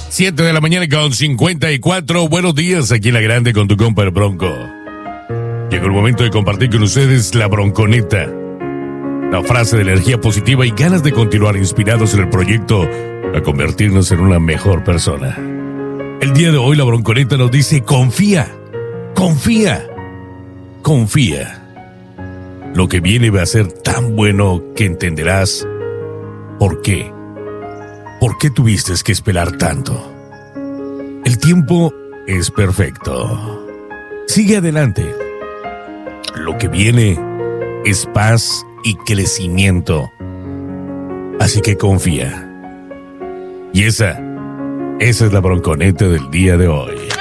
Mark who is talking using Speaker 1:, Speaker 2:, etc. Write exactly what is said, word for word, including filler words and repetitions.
Speaker 1: siete de la mañana con cincuenta y cuatro. Buenos días, aquí en La Grande con tu compa el Bronco. Llegó el momento de compartir con ustedes la bronconeta. La frase de energía positiva y ganas de continuar inspirados en el proyecto a convertirnos en una mejor persona. El día de hoy la bronconeta nos dice: confía, confía, confía. Lo que viene va a ser tan bueno que entenderás por qué. ¿Por qué tuviste que esperar tanto? El tiempo es perfecto. Sigue adelante. Lo que viene es paz y crecimiento. Así que confía. Y esa, esa es la bronconeta del día de hoy.